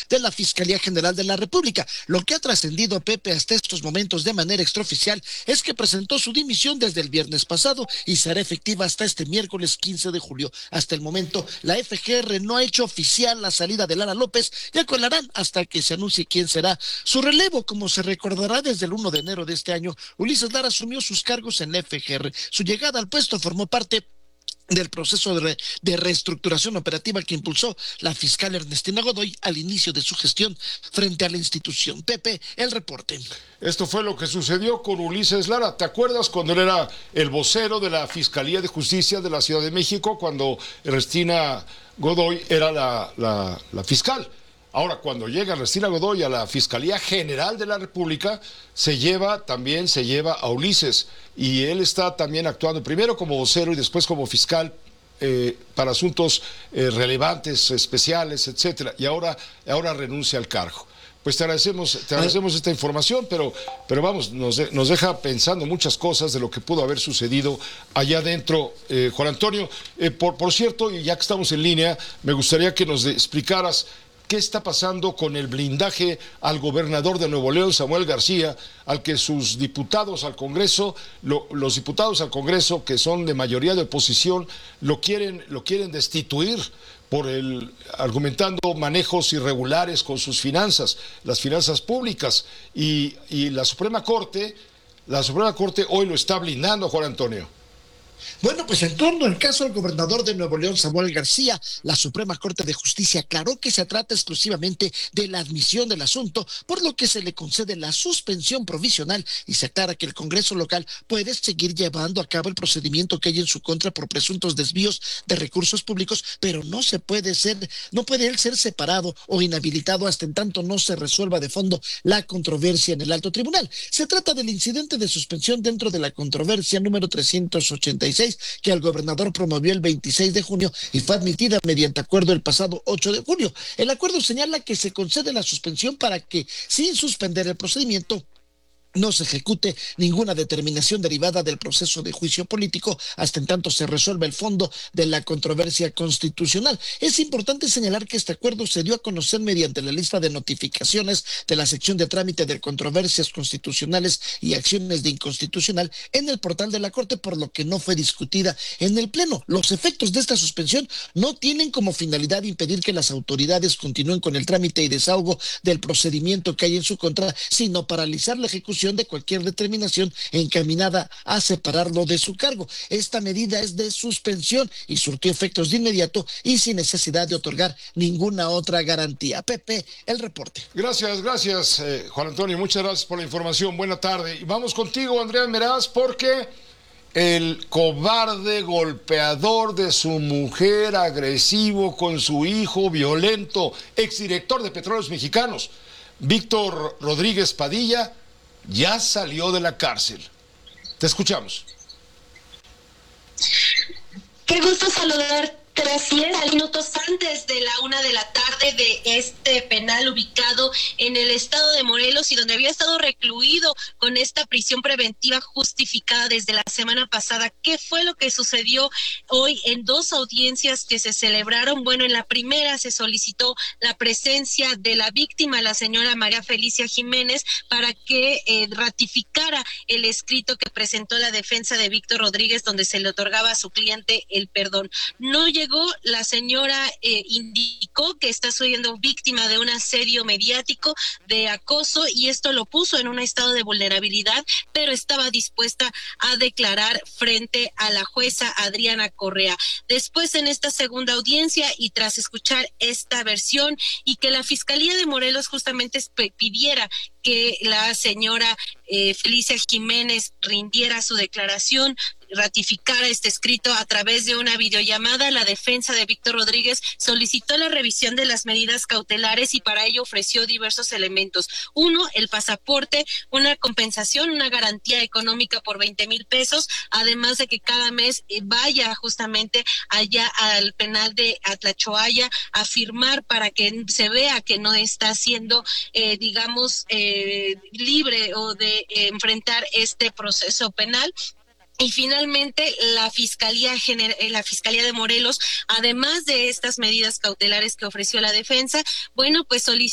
de la Fiscalía General de la República. Lo que ha trascendido, Pepe, hasta estos momentos de manera extraoficial es que presentó su dimisión desde el viernes pasado y será efectiva hasta este miércoles 15 de julio. Hasta el momento, la FGR no ha hecho oficial la salida de Lara López y acordarán hasta que se anuncie quién será su relevo. Como se recordará, desde el 1 de enero de este año, Ulises Lara asumió sus cargos en la FGR. Su llegada al puesto formó parte del proceso de reestructuración operativa que impulsó la fiscal Ernestina Godoy al inicio de su gestión frente a la institución. Pepe, el reporte. Esto fue lo que sucedió con Ulises Lara. ¿Te acuerdas cuando él era el vocero de la Fiscalía de Justicia de la Ciudad de México, cuando Ernestina Godoy era la fiscal? Ahora, cuando llega Ernestina Godoy a la Fiscalía General de la República, se lleva a Ulises, y él está también actuando primero como vocero y después como fiscal para asuntos relevantes, especiales, etcétera, y ahora renuncia al cargo. Pues te agradecemos esta información, pero vamos, nos deja pensando muchas cosas de lo que pudo haber sucedido allá adentro. Juan Antonio, por cierto, y ya que estamos en línea, me gustaría que nos explicaras qué está pasando con el blindaje al gobernador de Nuevo León, Samuel García, al que sus diputados al Congreso, los diputados al Congreso, que son de mayoría de oposición, lo quieren destituir argumentando manejos irregulares con sus finanzas, las finanzas públicas, y la Suprema Corte hoy lo está blindando, Juan Antonio. Bueno, pues en torno al caso del gobernador de Nuevo León, Samuel García, la Suprema Corte de Justicia aclaró que se trata exclusivamente de la admisión del asunto, por lo que se le concede la suspensión provisional y se aclara que el Congreso local puede seguir llevando a cabo el procedimiento que hay en su contra por presuntos desvíos de recursos públicos, pero no puede él ser separado o inhabilitado hasta en tanto no se resuelva de fondo la controversia en el alto tribunal. Se trata del incidente de suspensión dentro de la controversia número 386 que el gobernador promovió el 26 de junio y fue admitida mediante acuerdo el pasado 8 de junio. El acuerdo señala que se concede la suspensión para que, sin suspender el procedimiento, no se ejecute ninguna determinación derivada del proceso de juicio político hasta en tanto se resuelva el fondo de la controversia constitucional. Es importante señalar que este acuerdo se dio a conocer mediante la lista de notificaciones de la sección de trámite de controversias constitucionales y acciones de inconstitucional en el portal de la Corte, por lo que no fue discutida en el Pleno. Los efectos de esta suspensión no tienen como finalidad impedir que las autoridades continúen con el trámite y desahogo del procedimiento que hay en su contra, sino paralizar la ejecución de cualquier determinación encaminada a separarlo de su cargo. Esta medida es de suspensión y surtió efectos de inmediato y sin necesidad de otorgar ninguna otra garantía. Pepe, el reporte. Gracias, Juan Antonio, muchas gracias por la información. Buena tarde. Y vamos contigo, Andrea Meraz, porque el cobarde golpeador de su mujer, agresivo con su hijo, violento, exdirector de Petróleos Mexicanos, Víctor Rodríguez Padilla, ya salió de la cárcel. Te escuchamos. Qué gusto saludarte. Así es, minutos antes de la 1:00 p.m. de este penal ubicado en el estado de Morelos y donde había estado recluido con esta prisión preventiva justificada desde la semana pasada. ¿Qué fue lo que sucedió hoy en dos audiencias que se celebraron? Bueno, en la primera se solicitó la presencia de la víctima, la señora María Felicia Jiménez, para que ratificara el escrito que presentó la defensa de Víctor Rodríguez, donde se le otorgaba a su cliente el perdón. No llegó, la señora indicó que está siendo víctima de un asedio mediático, de acoso, y esto lo puso en un estado de vulnerabilidad, pero estaba dispuesta a declarar frente a la jueza Adriana Correa. Después, en esta segunda audiencia, y tras escuchar esta versión y que la Fiscalía de Morelos justamente pidiera que la señora Felicia Jiménez rindiera su declaración, ratificara este escrito a través de una videollamada, la defensa de Víctor Rodríguez solicitó la revisión de las medidas cautelares y para ello ofreció diversos elementos. Uno, el pasaporte, una compensación, una garantía económica por 20,000 pesos, además de que cada mes vaya justamente allá al penal de Atlachoaya a firmar para que se vea que no está siendo, libre o de enfrentar este proceso penal. Y finalmente la Fiscalía de Morelos, además de estas medidas cautelares que ofreció la defensa, bueno, pues solicitó